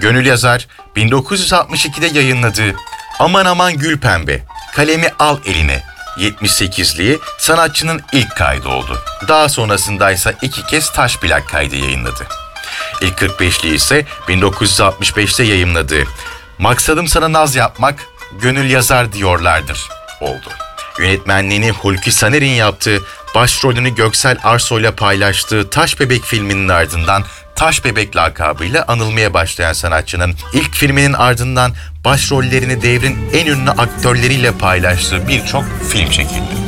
Gönül Yazar 1962'de yayınladığı Aman Aman Gül Pembe, Kalemi Al Eline 78'liği sanatçının ilk kaydı oldu. Daha sonrasında ise 2 kez taş plak kaydı yayınladı. İlk 45'liği ise 1965'te yayımladığı Maksadım Sana Naz Yapmak, Gönül Yazar Diyorlardır oldu. Yönetmenliğini Hulki Saner'in yaptığı, başrolünü Göksel Arsoy'la paylaştığı Taş Bebek filminin ardından Taş Bebek lakabıyla anılmaya başlayan sanatçının ilk filminin ardından başrollerini devrin en ünlü aktörleriyle paylaştığı birçok film çekildi.